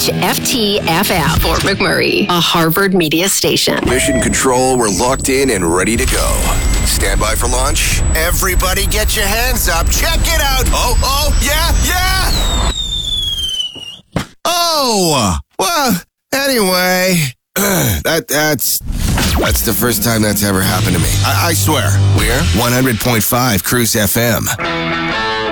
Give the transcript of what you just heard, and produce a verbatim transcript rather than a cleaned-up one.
H F T F F, Fort McMurray, a Harvard media station. Mission Control, we're locked in and ready to go. Stand by for launch. Everybody get your hands up. Check it out. Oh, oh, yeah, yeah. Oh, well, anyway, that that's that's the first time that's ever happened to me. I, I swear. We're one hundred point five Cruise F M.